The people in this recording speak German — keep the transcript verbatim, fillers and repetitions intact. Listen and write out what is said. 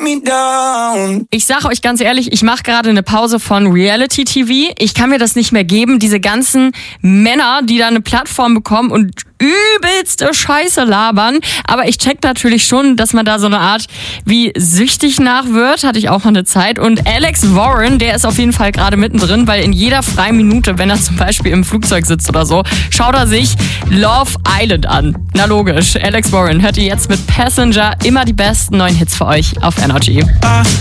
me down. Ich sage euch ganz ehrlich, ich mache gerade eine Pause von Reality-T V. Ich kann mir das nicht mehr geben, diese ganzen Männer, die da eine Plattform bekommen und übelste Scheiße labern. Aber ich check natürlich schon, dass man da so eine Art wie süchtig nach wird. Hatte ich auch mal eine Zeit. Und Alex Warren, der ist auf jeden Fall gerade mittendrin, weil in jeder freien Minute, wenn er zum Beispiel im Flugzeug sitzt oder so, schaut er sich Love Island an. Na logisch, Alex Warren hört ihr jetzt mit Passenger immer die besten neuen Hits für euch auf Energy.